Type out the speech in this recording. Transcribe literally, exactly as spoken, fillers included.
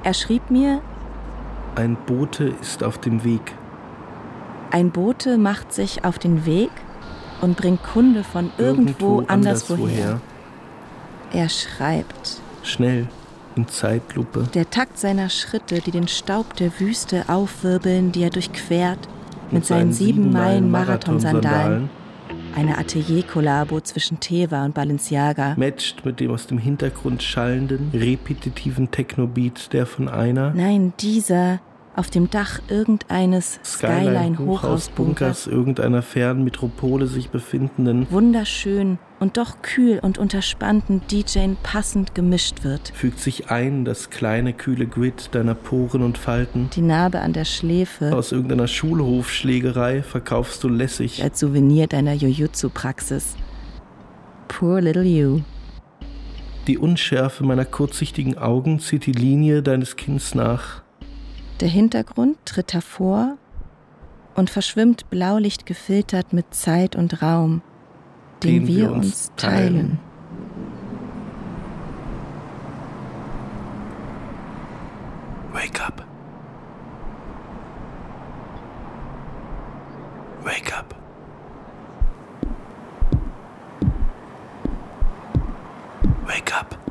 Er schrieb mir: Ein Bote ist auf dem Weg. Ein Bote macht sich auf den Weg und bringt Kunde von irgendwo, irgendwo anderswoher. Er schreibt. Schnell, in Zeitlupe. Der Takt seiner Schritte, die den Staub der Wüste aufwirbeln, die er durchquert, mit, mit seinen sieben Meilen Marathonsandalen. Eine Atelier-Kollabo zwischen Teva und Balenciaga. Matcht mit dem aus dem Hintergrund schallenden, repetitiven Techno-Beat, der von einer... Nein, dieser... auf dem Dach irgendeines Skyline-Hochhausbunkers, irgendeiner fernen Metropole sich befindenden, wunderschön und doch kühl und unter spannenden D Js passend gemischt wird. Fügt sich ein das kleine, kühle Grid deiner Poren und Falten. Die Narbe an der Schläfe. Aus irgendeiner Schulhofschlägerei verkaufst du lässig. Als Souvenir deiner Jujutsu-Praxis. Poor little you. Die Unschärfe meiner kurzsichtigen Augen zieht die Linie deines Kinns nach. Der Hintergrund tritt hervor und verschwimmt blaulicht gefiltert mit Zeit und Raum, den, den wir uns teilen. Wake up. Wake up. Wake up.